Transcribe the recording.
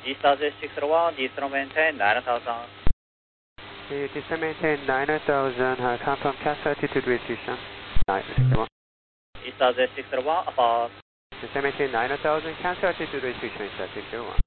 East Jet 601, descend maintain 9000. Descend maintain 9000, confirm cancel altitude restriction. 961. East Jet 601, apart. Descend maintain 9000, cancel altitude restriction, East 601.